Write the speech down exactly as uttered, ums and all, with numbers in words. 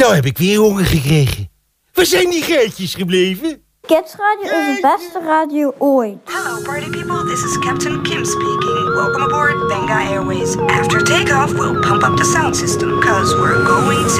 Nou heb ik weer honger gekregen. Waar zijn die geitjes gebleven? Kids Radio is de beste radio ooit. Hello party people, this is Captain Kim speaking. Welcome aboard Venga Airways. After takeoff, we'll pump up the sound system, cause we're going to